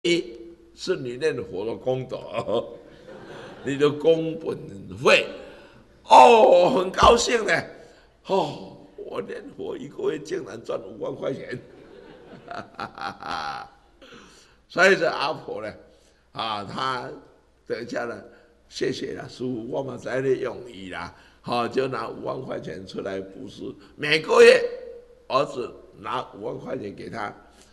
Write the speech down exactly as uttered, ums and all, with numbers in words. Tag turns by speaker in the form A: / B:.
A: 一是你念佛的功德，你的功本费，哦，很高兴呢。哦，我念佛一个月竟然赚五万块钱，所以这阿婆呢，啊，她等一下呢，谢谢了，师傅，我们在的用意啦，好、哦，就拿五万块钱出来布施，每个月儿子拿五万块钱给他，